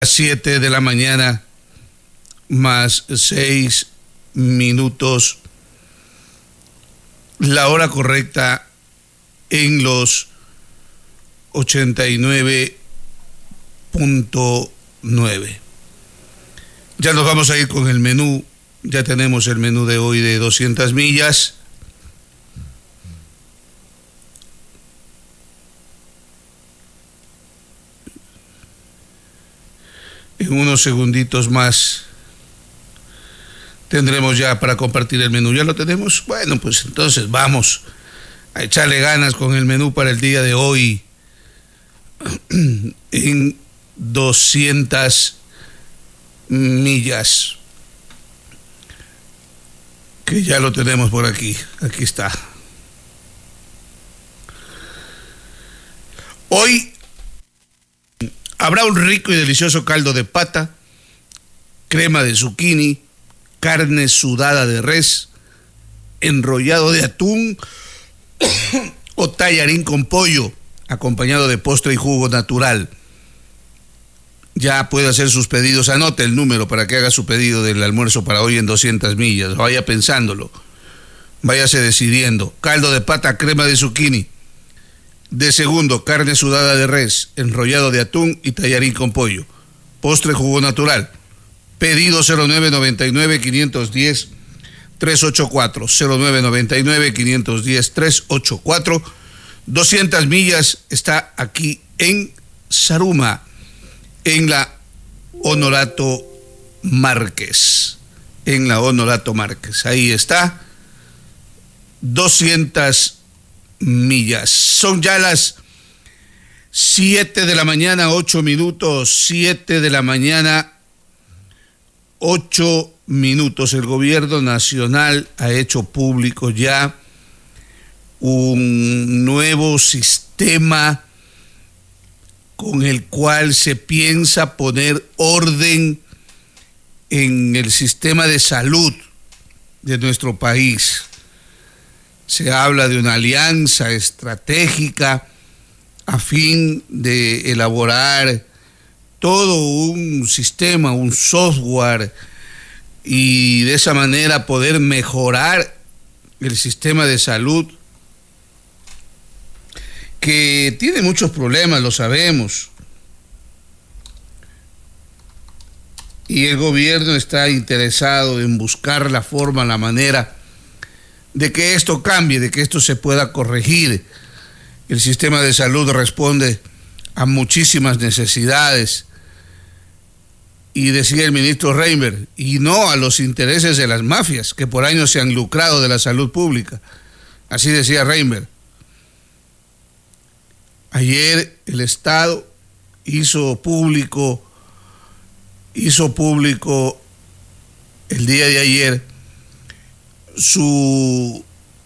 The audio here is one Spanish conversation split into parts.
7 de la mañana más 6 minutos, la hora correcta en los 89.9. Ya nos vamos a ir con el menú. Ya tenemos el menú de hoy de 200 millas. En unos segunditos más tendremos ya para compartir el menú. ¿Ya lo tenemos? Bueno, pues entonces vamos a echarle ganas con el menú para el día de hoy en 200 millas, que ya lo tenemos por aquí. Aquí está. Hoy habrá un rico y delicioso caldo de pata, crema de zucchini, carne sudada de res, enrollado de atún o tallarín con pollo, acompañado de postre y jugo natural. Ya puede hacer sus pedidos. Anote el número para que haga su pedido del almuerzo para hoy en 200 millas. Vaya pensándolo. Váyase decidiendo. Caldo de pata, crema de zucchini. De segundo, carne sudada de res, enrollado de atún y tallarín con pollo. Postre, jugo natural. Pedido 0999-510-384. 0999-510-384. 200 millas está aquí en Zaruma, en la Honorato Márquez. En la Honorato Márquez. Ahí está. 200 millas. Son ya las 7 de la mañana, 8 minutos. 7 de la mañana, 8 minutos. El gobierno nacional ha hecho público ya un nuevo sistema con el cual se piensa poner orden en el sistema de salud de nuestro país. Se habla de una alianza estratégica a fin de elaborar todo un sistema, un software, y de esa manera poder mejorar el sistema de salud, que tiene muchos problemas, lo sabemos. Y el gobierno está interesado en buscar la forma, la manera de que esto cambie, de que esto se pueda corregir. El sistema de salud responde a muchísimas necesidades. Y decía el ministro Reinberg, y no a los intereses de las mafias que por años se han lucrado de la salud pública. Así decía Reinberg. Ayer el Estado hizo público el día de ayer su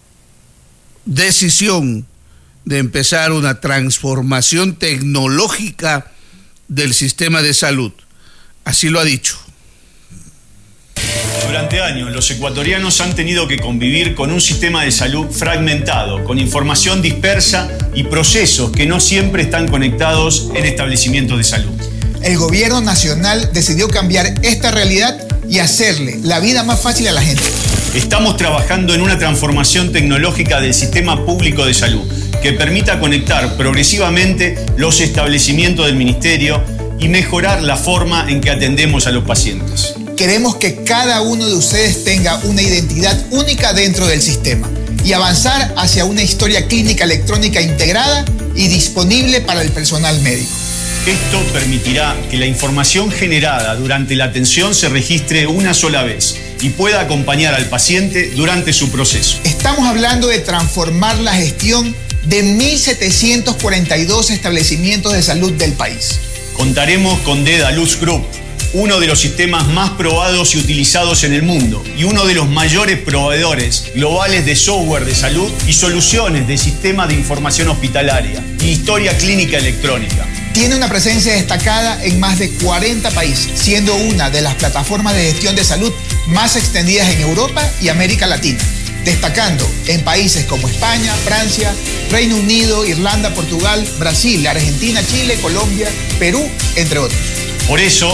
decisión de empezar una transformación tecnológica del sistema de salud. Así lo ha dicho. Durante años, los ecuatorianos han tenido que convivir con un sistema de salud fragmentado, con información dispersa y procesos que no siempre están conectados en establecimientos de salud. El gobierno nacional decidió cambiar esta realidad y hacerle la vida más fácil a la gente. Estamos trabajando en una transformación tecnológica del sistema público de salud que permita conectar progresivamente los establecimientos del ministerio y mejorar la forma en que atendemos a los pacientes. Queremos que cada uno de ustedes tenga una identidad única dentro del sistema y avanzar hacia una historia clínica electrónica integrada y disponible para el personal médico. Esto permitirá que la información generada durante la atención se registre una sola vez y pueda acompañar al paciente durante su proceso. Estamos hablando de transformar la gestión de 1.742 establecimientos de salud del país. Contaremos con Dedalus Group, uno de los sistemas más probados y utilizados en el mundo y uno de los mayores proveedores globales de software de salud y soluciones de sistema de información hospitalaria y historia clínica electrónica. Tiene una presencia destacada en más de 40 países, siendo una de las plataformas de gestión de salud más extendidas en Europa y América Latina, destacando en países como España, Francia, Reino Unido, Irlanda, Portugal, Brasil, Argentina, Chile, Colombia, Perú, entre otros. Por eso,